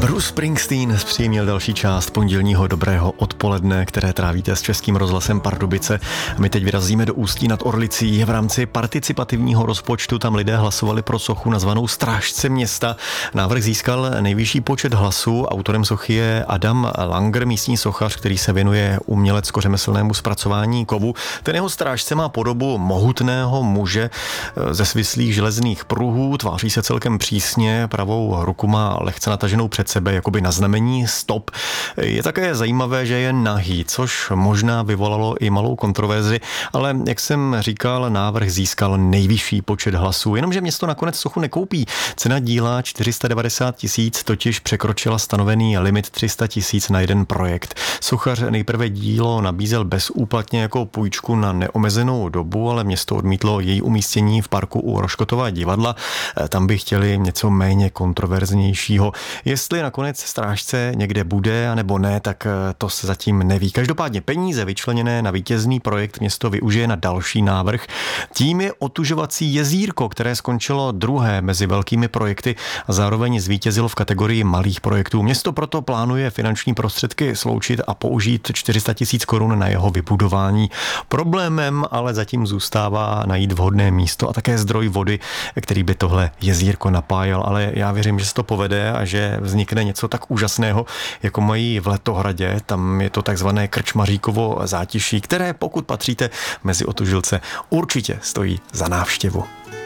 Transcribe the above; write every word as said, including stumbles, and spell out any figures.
Bruce Springsteen zpříjemnil další část pondělního dobrého odpoledne, které trávíte s Českým rozhlasem Pardubice. My teď vyrazíme do Ústí nad Orlicí. V rámci participativního rozpočtu tam lidé hlasovali pro sochu nazvanou Strážce města. Návrh získal nejvyšší počet hlasů. Autorem sochy je Adam Langer, místní sochař, který se věnuje umělecko-řemeslnému zpracování kovu. Ten jeho strážce má podobu mohutného muže ze svislých železných pruhů, tváří se celkem přísně, pravou ruku má lehce nataženou před sebe, jakoby na znamení stop. Je také zajímavé, že je nahý, což možná vyvolalo i malou kontroverzi, ale jak jsem říkal, návrh získal nejvyšší počet hlasů, jenomže město nakonec sochu nekoupí. Cena díla čtyři sta devadesát tisíc totiž překročila stanovený limit tři sta tisíc na jeden projekt. Sochař nejprve dílo nabízel bezúplatně jako půjčku na neomezenou dobu, ale město odmítlo její umístění v parku u Roškotova divadla. Tam by chtěli něco méně kontroverznějšího. Jestli nakonec strážce někde bude, anebo ne, tak to se zatím neví. Každopádně peníze vyčleněné na vítězný projekt město využije na další návrh. Tím je otužovací jezírko, které skončilo druhé mezi velkými projekty a zároveň zvítězilo v kategorii malých projektů. Město proto plánuje finanční prostředky sloučit a použít čtyři sta tisíc korun na jeho vybudování. Problémem ale zatím zůstává najít vhodné místo a také zdroj vody, který by tohle jezírko napájel, ale já věřím, že se to povede a že vznikne něco tak úžasného, jako mají v Letohradě. Tam je to takzvané Krčmaříkovo zátiší, které, pokud patříte mezi otužilce, určitě stojí za návštěvu.